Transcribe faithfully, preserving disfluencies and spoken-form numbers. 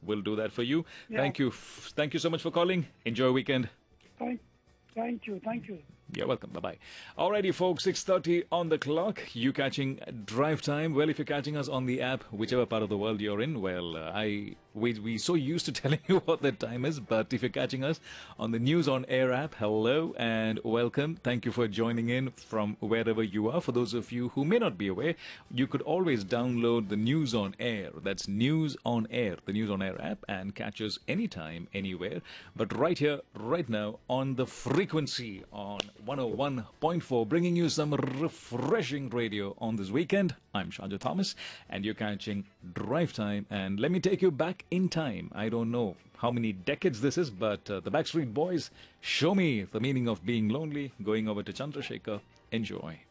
we'll do that for you. Yeah. Thank you. F- Thank you so much for calling. Enjoy your weekend. Thank, thank you, thank you. You're welcome. Bye-bye. Alrighty, folks, six thirty on the clock. You catching Drive Time? Well, if you're catching us on the app, whichever part of the world you're in, well, uh, I we we so used to telling you what the time is, but if you're catching us on the News on Air app, hello and welcome. Thank you for joining in from wherever you are. For those of you who may not be aware, you could always download the News on Air. That's News on Air, the News on Air app, and catch us anytime, anywhere. But right here, right now, on the frequency on one oh one point four, bringing you some refreshing radio on this weekend. I'm Shanja Thomas, and you're catching Drive Time. And let me take you back in time. I don't know how many decades this is, but uh, the Backstreet Boys, Show Me the Meaning of Being Lonely, going over to Chandrasekhar. Enjoy.